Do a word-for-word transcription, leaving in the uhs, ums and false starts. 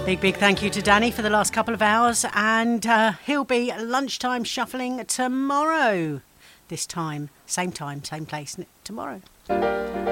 Big, big thank you to Danny for the last couple of hours, and uh, he'll be lunchtime shuffling tomorrow. This time, same time, same place tomorrow.